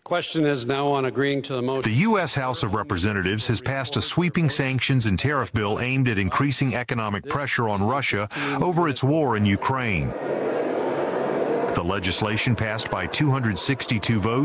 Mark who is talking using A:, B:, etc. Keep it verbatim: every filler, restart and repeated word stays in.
A: Question is now on agreeing to the motion.
B: The U S House of Representatives has passed a sweeping sanctions and tariff bill aimed at increasing economic pressure on Russia over its war in Ukraine. The legislation passed by two hundred sixty-two votes